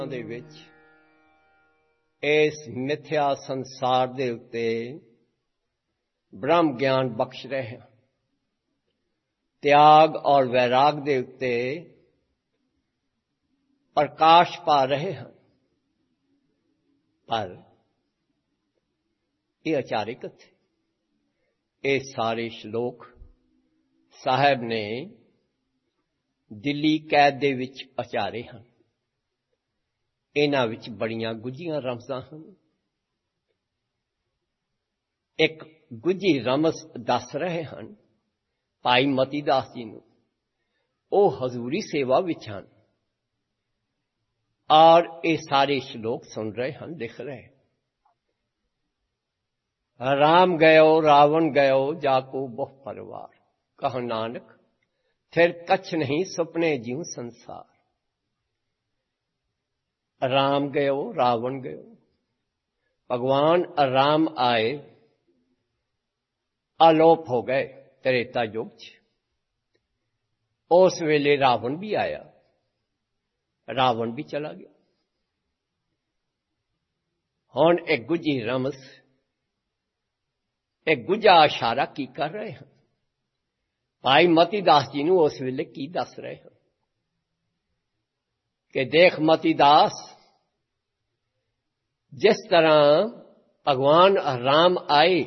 ਦੇ ਵਿੱਚ ਇਸ ਮਿਥਿਆ ਸੰਸਾਰ ਦੇ ਉੱਤੇ ब्रह्म ज्ञान बख्श रहे हैं, त्याग और वैराग दे उत्ते प्रकाश पा रहे हैं। पर ये अचारिक थे। ये सारे श्लोक साहब ने दिल्ली कैद दे विच अचारे हैं। इन्हां विच बड़ियां गुझियां रमज़ां हैं। एक गुझी रमस दस रहे हैं भाई मती दास जी नूं। वो हजूरी सेवा विच हैं और ये सारे श्लोक सुन रहे हैं, लिख रहे। राम गयो रावण गयो जाको बहु परवार, कहो नानक फिर कछ नहीं सुपने ज्यों संसार। राम गयो रावण गयो, भगवान राम आए आलोप हो गए त्रेता युग च। उस वेले रावण भी आया, रावण भी चला गया। हुण एक गुझी रमस, एक गुझा इशारा की कर रहे हैं भाई मती दास जी नूं। उस वेले की दस रहे हैं कि देख मती दास, जिस तरह भगवान राम आए